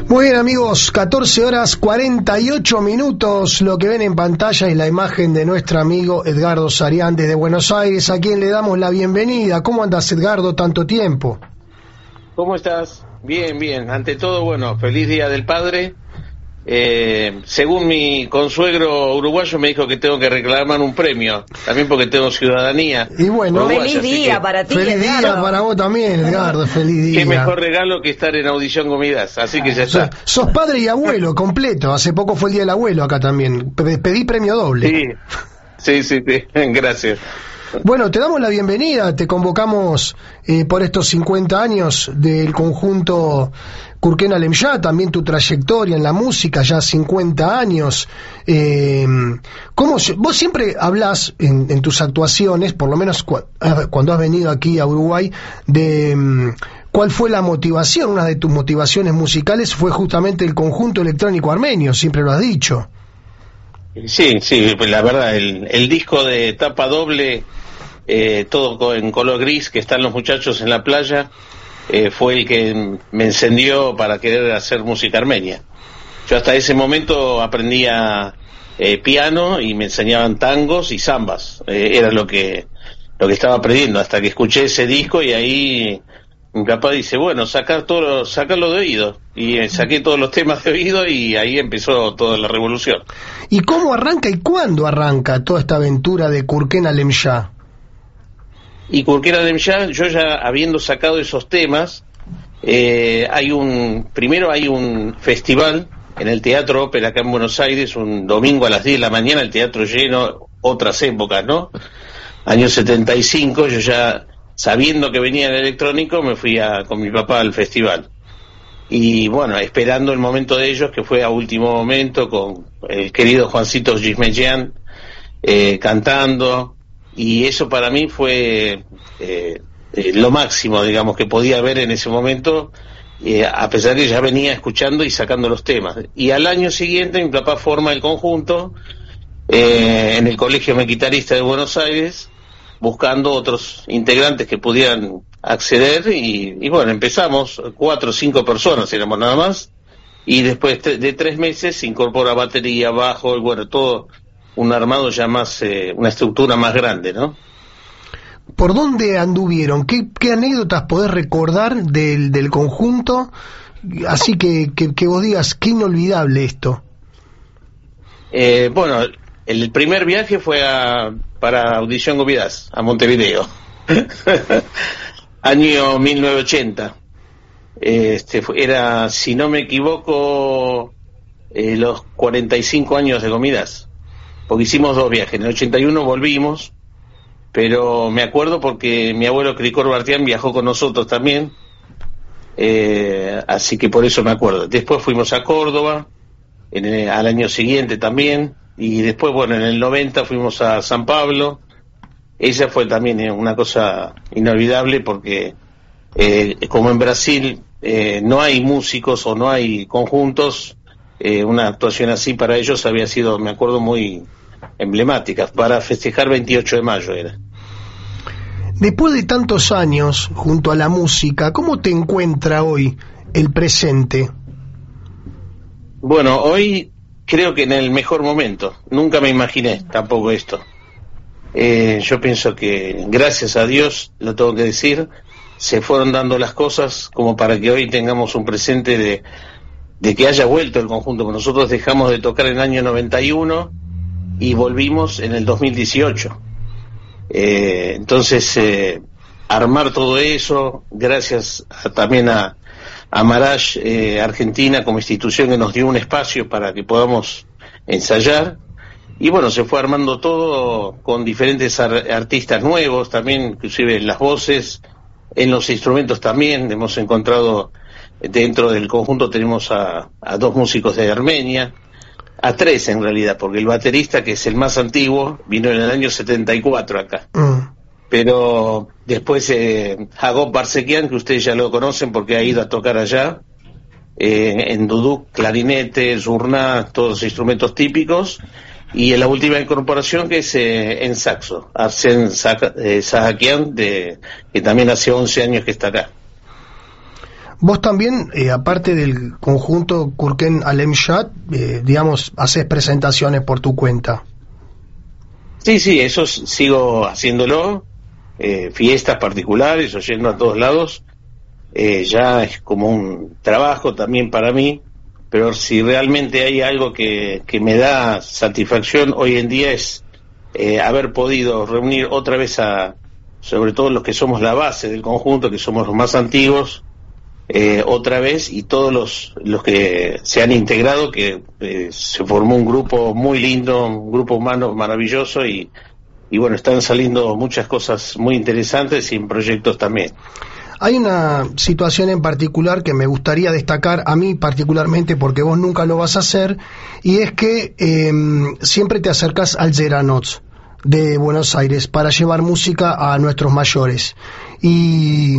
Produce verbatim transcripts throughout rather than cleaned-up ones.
Muy bien, amigos, catorce horas cuarenta y ocho minutos. Lo que ven en pantalla es la imagen de nuestro amigo Edgardo Sarián desde Buenos Aires, a quien le damos la bienvenida. ¿Cómo andas, Edgardo, tanto tiempo? ¿Cómo estás? Bien, bien. Ante todo, bueno, feliz Día del Padre. Eh, según mi consuegro uruguayo me dijo que tengo que reclamar un premio, también porque tengo ciudadanía. Y bueno, feliz día que, para ti, feliz Edgardo. día para vos también, Edgardo, feliz día. Qué mejor regalo que estar en Audición con Midas, así que ya está. O sea, sos padre y abuelo completo, hace poco fue el Día del Abuelo acá también, pedí premio doble. Sí, sí, sí, sí. Gracias. Bueno, te damos la bienvenida, te convocamos eh, por estos cincuenta años del conjunto Kurken Alemyá, también tu trayectoria en la música, ya cincuenta años. Eh, ¿cómo, vos siempre hablás en, en tus actuaciones, por lo menos cu cuando has venido aquí a Uruguay, de um, cuál fue la motivación? Una de tus motivaciones musicales fue justamente el conjunto electrónico armenio, siempre lo has dicho. Sí, sí, pues la verdad, el, el disco de tapa doble, eh, todo en color gris, que están los muchachos en la playa, eh, fue el que me encendió para querer hacer música armenia. Yo hasta ese momento aprendía eh, piano y me enseñaban tangos y zambas, eh, era lo que lo que estaba aprendiendo, hasta que escuché ese disco y ahí mi papá dice, bueno, sacar todo, sacarlo de oído, y eh, saqué todos los temas de oído y ahí empezó toda la revolución. ¿Y cómo arranca y cuándo arranca toda esta aventura de Kurken Alemyá? Y Kurken Alemyá, yo ya habiendo sacado esos temas, eh, hay un, primero hay un festival en el Teatro Ópera acá en Buenos Aires, un domingo a las diez de la mañana, el teatro lleno, otras épocas, ¿no? Año setenta y cinco, yo ya, sabiendo que venía el electrónico, me fui a, con mi papá al festival. Y bueno, esperando el momento de ellos, que fue a último momento, con el querido Juancito Gismejian eh, cantando, y eso para mí fue eh, eh, lo máximo, digamos, que podía ver en ese momento, eh, a pesar que ya venía escuchando y sacando los temas. Y al año siguiente mi papá forma el conjunto eh, en el Colegio Mequitarista de Buenos Aires, buscando otros integrantes que pudieran acceder, y, y bueno, empezamos, cuatro o cinco personas éramos nada más, y después de tres meses se incorpora batería, bajo, y bueno, todo un armado ya más, eh, una estructura más grande, ¿no? ¿Por dónde anduvieron? ¿Qué, qué anécdotas podés recordar del, del conjunto? Así que, que, que vos digas, qué inolvidable esto. Eh, bueno, el primer viaje fue a, para Audición Gomidas, a Montevideo. Año mil novecientos ochenta. Este, era, si no me equivoco, eh, los cuarenta y cinco años de Gomidas. Porque hicimos dos viajes. En el ochenta y uno volvimos, pero me acuerdo porque mi abuelo Cricor Bartián viajó con nosotros también. Eh, así que por eso me acuerdo. Después fuimos a Córdoba, en el, al año siguiente también. Y después, bueno, en el noventa fuimos a San Pablo. Esa fue también eh, una cosa inolvidable porque, eh, como en Brasil eh, no hay músicos o no hay conjuntos, eh, una actuación así para ellos había sido, me acuerdo, muy emblemática. Para festejar veintiocho de mayo era. Después de tantos años junto a la música, ¿cómo te encuentra hoy el presente? Bueno, hoy creo que en el mejor momento. Nunca me imaginé tampoco esto. Eh, yo pienso que, gracias a Dios, lo tengo que decir, se fueron dando las cosas como para que hoy tengamos un presente de, de que haya vuelto el conjunto. Nosotros dejamos de tocar en el año noventa y uno y volvimos en el dos mil dieciocho. Eh, entonces, eh, armar todo eso, gracias a, también a, a Marash eh, Argentina como institución que nos dio un espacio para que podamos ensayar. Y bueno, se fue armando todo con diferentes ar artistas nuevos también, inclusive en las voces, en los instrumentos también. Hemos encontrado, dentro del conjunto tenemos a, a dos músicos de Armenia, a tres en realidad, porque el baterista, que es el más antiguo, vino en el año setenta y cuatro acá. Mm. Pero después eh, Hagop Barsekian, que ustedes ya lo conocen porque ha ido a tocar allá, eh, en duduk, clarinete, zurna, todos los instrumentos típicos. Y en la última incorporación, que es eh, en saxo, Arsen eh, Sahakian, de, que también hace once años que está acá. Vos también, eh, aparte del conjunto Kurken Alemshat, eh, digamos, haces presentaciones por tu cuenta. Sí, sí, eso sigo haciéndolo, eh, fiestas particulares, o yendo a todos lados, eh, ya es como un trabajo también para mí, pero si realmente hay algo que, que me da satisfacción hoy en día es eh, haber podido reunir otra vez a, sobre todo los que somos la base del conjunto, que somos los más antiguos, eh, otra vez, y todos los, los que se han integrado, que eh, se formó un grupo muy lindo, un grupo humano maravilloso, y, y bueno, están saliendo muchas cosas muy interesantes y en proyectos también. Hay una situación en particular que me gustaría destacar a mí particularmente, porque vos nunca lo vas a hacer, y es que eh, siempre te acercás al Geranotz de Buenos Aires para llevar música a nuestros mayores. Y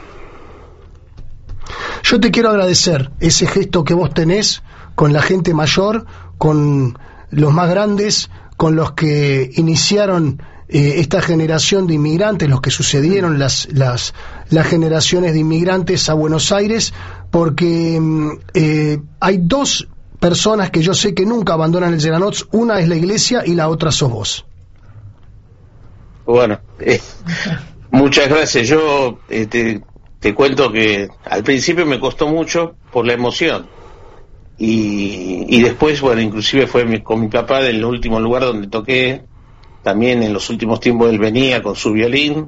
yo te quiero agradecer ese gesto que vos tenés con la gente mayor, con los más grandes, con los que iniciaron eh, esta generación de inmigrantes, los que sucedieron las, las, las generaciones de inmigrantes a Buenos Aires, porque eh, hay dos personas que yo sé que nunca abandonan el Geranotz, una es la iglesia y la otra sos vos. Bueno, eh, muchas gracias. Yo eh, te, te cuento que al principio me costó mucho por la emoción, y, y después, bueno, inclusive fue mi, con mi papá en el último lugar donde toqué, también en los últimos tiempos él venía con su violín,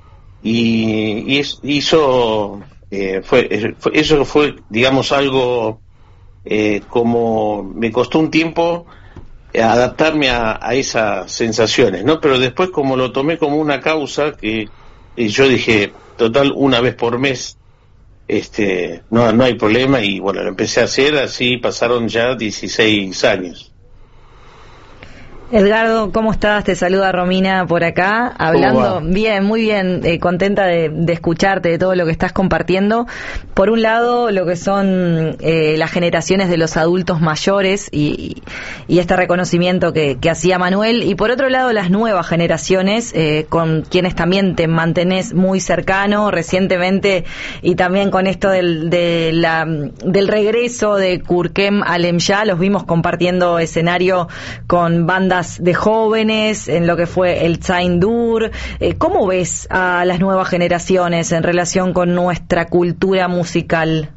y, y es, hizo, eh, fue, fue, eso fue, digamos, algo eh, como me costó un tiempo adaptarme a, a esas sensaciones, ¿no? Pero después, como lo tomé como una causa, que y yo dije, total, una vez por mes, este, no, no hay problema, y bueno, lo empecé a hacer, así pasaron ya dieciséis años. Edgardo, ¿cómo estás? Te saluda Romina por acá, hablando bien, muy bien, eh, contenta de, de escucharte, de todo lo que estás compartiendo. Por un lado, lo que son eh, las generaciones de los adultos mayores y, y este reconocimiento que, que hacía Manuel, y por otro lado, las nuevas generaciones, eh, con quienes también te mantenés muy cercano recientemente, y también con esto del, de la, del regreso de Kurken Alemshat, los vimos compartiendo escenario con bandas de jóvenes, en lo que fue el Zaindur. Eh, ¿Cómo ves a las nuevas generaciones en relación con nuestra cultura musical?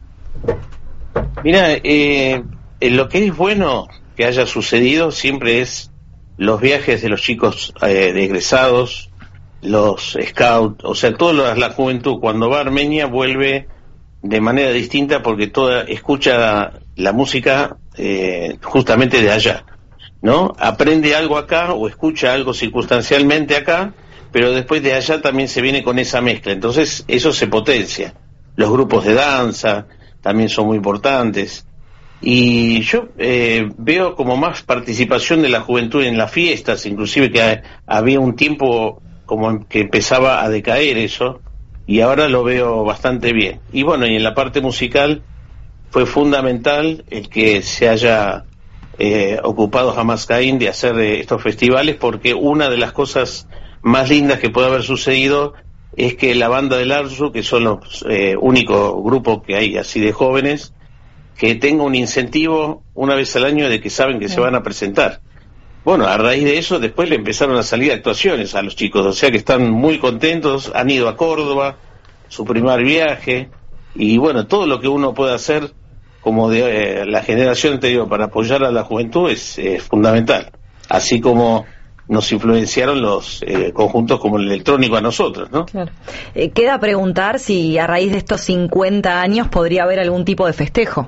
Mira, eh, lo que es bueno que haya sucedido siempre es los viajes de los chicos eh, de egresados, los scouts, o sea, toda la, la juventud cuando va a Armenia vuelve de manera distinta, porque toda escucha la música eh, justamente de allá, ¿no? Aprende algo acá o escucha algo circunstancialmente acá, pero después de allá también se viene con esa mezcla, entonces eso se potencia. Los grupos de danza también son muy importantes, y yo eh, veo como más participación de la juventud en las fiestas, inclusive que ha, había un tiempo como que empezaba a decaer eso, y ahora lo veo bastante bien. Y bueno, y en la parte musical fue fundamental el que se haya Eh, ocupado Hamas Caín de hacer eh, estos festivales, porque una de las cosas más lindas que puede haber sucedido es que la banda del Arzu, que son los eh, únicos grupos que hay así de jóvenes, que tenga un incentivo una vez al año de que saben que sí se van a presentar. Bueno, a raíz de eso después le empezaron a salir actuaciones a los chicos, o sea que están muy contentos, han ido a Córdoba, su primer viaje, y bueno, todo lo que uno puede hacer como de eh, la generación anterior para apoyar a la juventud es eh, fundamental, así como nos influenciaron los eh, conjuntos como el electrónico a nosotros, ¿no? Claro. Eh, queda preguntar si a raíz de estos cincuenta años podría haber algún tipo de festejo.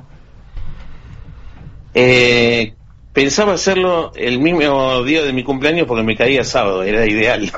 Eh, pensaba hacerlo el mismo día de mi cumpleaños porque me caía sábado, era ideal.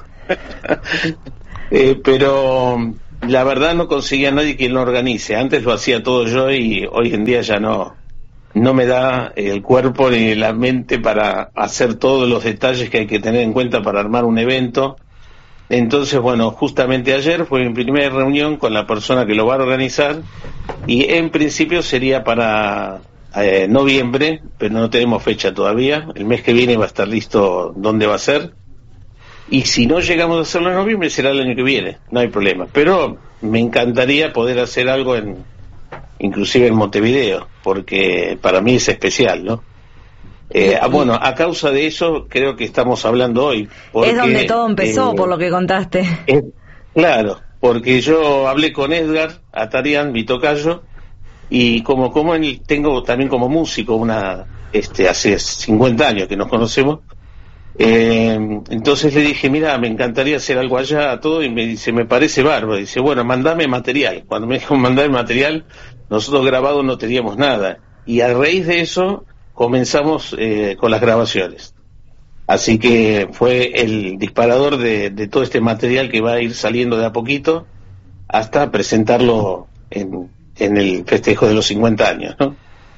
eh, pero la verdad no conseguía a nadie quien lo organice. Antes lo hacía todo yo, y hoy en día ya no no me da el cuerpo ni la mente para hacer todos los detalles que hay que tener en cuenta para armar un evento. Entonces, bueno, justamente ayer fue mi primera reunión con la persona que lo va a organizar, y en principio sería para eh, noviembre, pero no tenemos fecha todavía. El mes que viene va a estar listo dónde va a ser. Y si no llegamos a hacerlo en noviembre, será el año que viene, no hay problema. Pero me encantaría poder hacer algo en, inclusive en Montevideo, porque para mí es especial, ¿no? Eh, bueno, a causa de eso creo que estamos hablando hoy. Porque, es donde todo empezó, eh, por lo que contaste. Es, claro, porque yo hablé con Edgar Atarian, mi tocayo, y como como él, tengo también como músico una este hace cincuenta años que nos conocemos, eh, entonces le dije, mira, me encantaría hacer algo allá, a todo, y me dice, me parece bárbaro. Dice, bueno, mandame material. Cuando me dijo mandar material, nosotros grabados no teníamos nada, y a raíz de eso comenzamos eh, con las grabaciones. Así que fue el disparador de, de todo este material que va a ir saliendo de a poquito hasta presentarlo en, en el festejo de los cincuenta años, ¿no?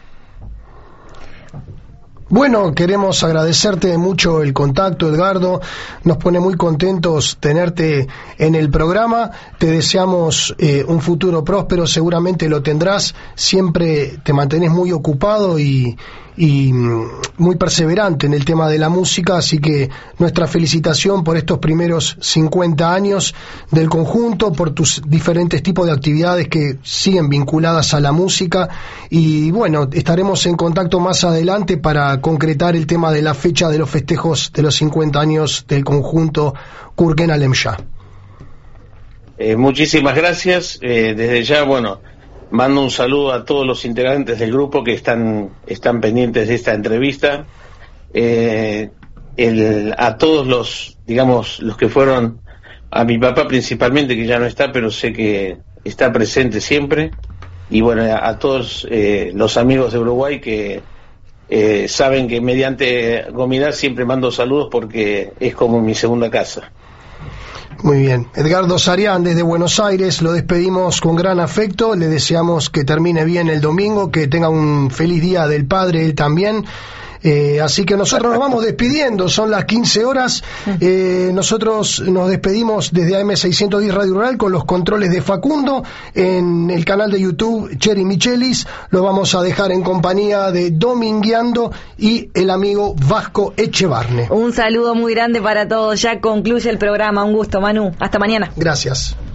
Bueno, queremos agradecerte mucho el contacto, Edgardo. Nos pone muy contentos tenerte en el programa. Te deseamos eh, un futuro próspero, seguramente lo tendrás. Siempre te mantenés muy ocupado y, y muy perseverante en el tema de la música, así que nuestra felicitación por estos primeros cincuenta años del conjunto, por tus diferentes tipos de actividades que siguen vinculadas a la música, y bueno, estaremos en contacto más adelante para concretar el tema de la fecha de los festejos de los cincuenta años del conjunto Kurken Alemya. Eh, muchísimas gracias. Eh, desde ya, bueno, mando un saludo a todos los integrantes del grupo que están están pendientes de esta entrevista. Eh, el, a todos los, digamos, los que fueron, a mi papá principalmente, que ya no está, pero sé que está presente siempre. Y bueno, a, a todos eh, los amigos de Uruguay que eh, saben que mediante Gomidar siempre mando saludos porque es como mi segunda casa. Muy bien. Edgardo Sarián, desde Buenos Aires, lo despedimos con gran afecto, le deseamos que termine bien el domingo, que tenga un feliz día del padre, él también. Eh, así que nosotros nos vamos despidiendo, son las quince horas, eh, nosotros nos despedimos desde A M seiscientos diez Radio Rural con los controles de Facundo, en el canal de YouTube Cheri Michelis, lo vamos a dejar en compañía de Domingueando y el amigo Vasco Echevarne. Un saludo muy grande para todos, ya concluye el programa, un gusto, Manu, hasta mañana. Gracias.